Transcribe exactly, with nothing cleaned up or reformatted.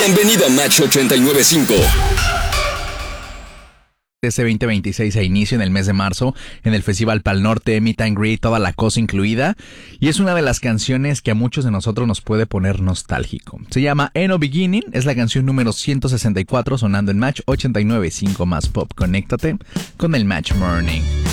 Bienvenido a Match ochenta y nueve punto cinco. Este veinte veintiséis a inicio en el mes de marzo en el Festival Pal Norte, Meet and Greet, toda la cosa incluida, y es una de las canciones que a muchos de nosotros nos puede poner nostálgico. Se llama Eno Beginning, es la canción número ciento sesenta y cuatro sonando en Match ochenta y nueve punto cinco más Pop. Conéctate con el Match Morning.